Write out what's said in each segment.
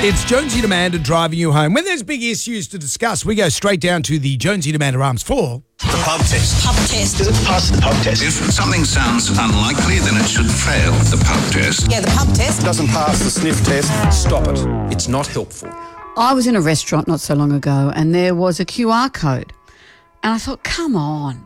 It's Jonesy and Amanda driving you home. When there's big issues to discuss, we go straight down to the Jonesy and Amanda Arms for... The pub test. Pub test. Does it pass the pub test? If something sounds unlikely, then it should fail the pub test. Yeah, the pub test. Doesn't pass the sniff test. Stop it. It's not helpful. I was in a restaurant not so long ago and there was a QR code. And I thought, come on.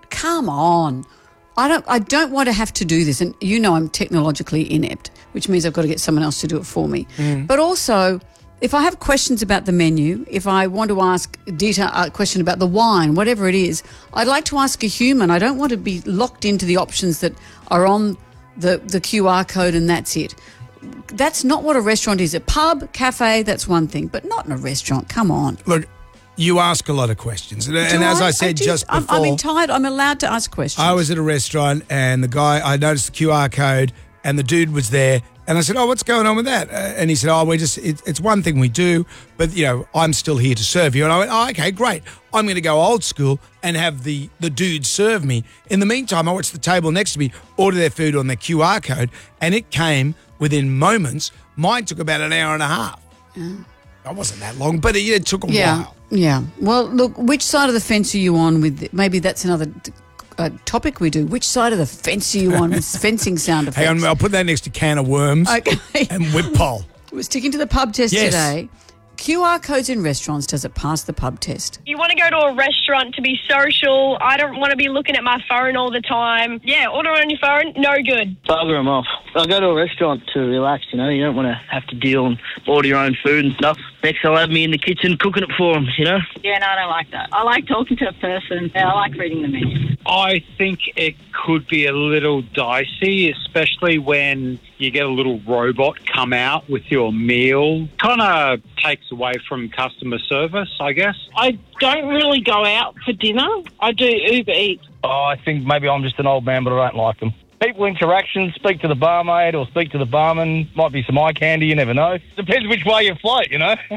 I don't want to have to do this. And you know I'm technologically inept, which means I've got to get someone else to do it for me. But also, if I have questions about the menu, if I want to ask a question about the wine, whatever it is, I'd like to ask a human. I don't want to be locked into the options that are on the QR code and that's it. That's not what a restaurant is. A pub, cafe, that's one thing, but not in a restaurant. Come on. Look, you ask a lot of questions. And as I said just before... I'm entitled. I'm allowed to ask questions. I was at a restaurant and I noticed the QR code and the dude was there and I said, what's going on with that? And he said, it's one thing we do, but, I'm still here to serve you. And I went, okay, great. I'm going to go old school and have the dude serve me. In the meantime, I watched the table next to me order their food on their QR code and it came within moments. Mine took about an hour and a half. It wasn't that long, but it took a while. Yeah. Well, look, which side of the fence are you on with? Maybe that's another topic we do. Which side of the fence are you on with fencing sound effects? Hang on, I'll put that next to can of worms and whip pole. We're sticking to the pub test today. QR codes in restaurants, does it pass the pub test? You want to go to a restaurant to be social. I don't want to be looking at my phone all the time. Yeah, order on your phone, no good. Bugger them off. I'll go to a restaurant to relax, you don't want to have to deal and order your own food and stuff. Next, they'll have me in the kitchen cooking it for them, Yeah, no, I don't like that. I like talking to a person. Yeah, I like reading the menu. I think it could be a little dicey, especially when you get a little robot come out with your meal. Kind of takes away from customer service, I guess. I don't really go out for dinner. I do Uber Eats. I think maybe I'm just an old man, but I don't like them. People interaction, speak to the barmaid or speak to the barman. Might be some eye candy, you never know. Depends which way you float,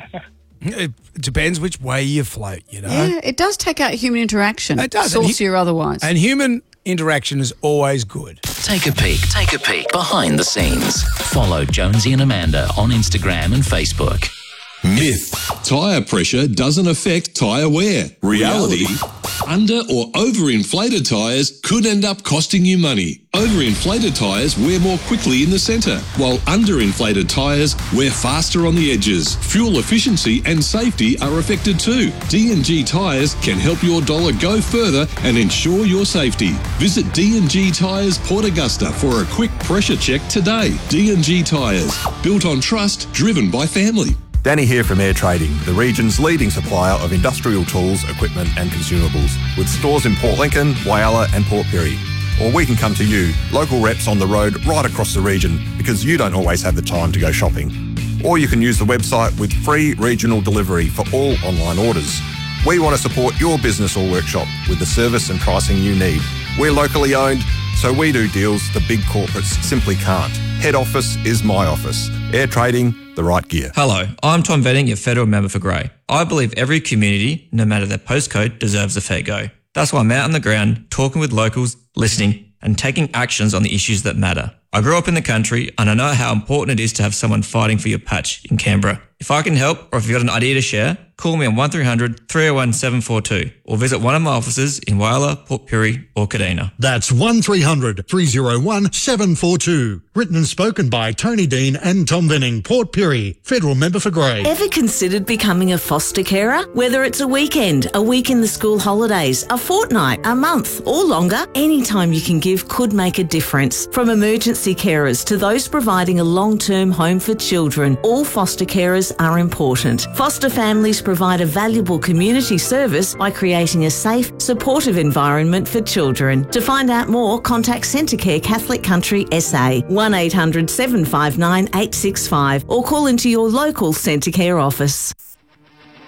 It depends which way you float, Yeah, it does take out human interaction. It does. Saucy or otherwise. And human interaction is always good. Take a peek behind the scenes. Follow Jonesy and Amanda on Instagram and Facebook. Myth. Tyre pressure doesn't affect tyre wear. Reality. Under or overinflated tyres could end up costing you money. Overinflated tyres wear more quickly in the centre, while underinflated tyres wear faster on the edges. Fuel efficiency and safety are affected too. D&G Tyres can help your dollar go further and ensure your safety. Visit D&G Tyres Port Augusta for a quick pressure check today. D&G Tyres, built on trust, driven by family. Danny here from Air Trading, the region's leading supplier of industrial tools, equipment and consumables, with stores in Port Lincoln, Whyalla and Port Pirie. Or we can come to you, local reps on the road right across the region, because you don't always have the time to go shopping. Or you can use the website with free regional delivery for all online orders. We want to support your business or workshop with the service and pricing you need. We're locally owned, so we do deals the big corporates simply can't. Head office is my office. Air Trading, the right gear. Hello, I'm Tom Venning, your federal member for Grey. I believe every community, no matter their postcode, deserves a fair go. That's why I'm out on the ground, talking with locals, listening, and taking actions on the issues that matter. I grew up in the country and I know how important it is to have someone fighting for your patch in Canberra. If I can help, or if you've got an idea to share, call me on 1300 301 742 or visit one of my offices in Whyalla, Port Pirie or Kadina. That's 1300 301 742. Written and spoken by Tony Dean and Tom Venning, Port Pirie, federal member for Grey. Ever considered becoming a foster carer? Whether it's a weekend, a week in the school holidays, a fortnight, a month or longer, any time you can give could make a difference. From emergency carers to those providing a long-term home for children, all foster carers are important. Foster families provide a valuable community service by creating a safe, supportive environment for children. To find out more, contact Centrecare Catholic Country SA, 1800 759 865 or call into your local Centrecare office.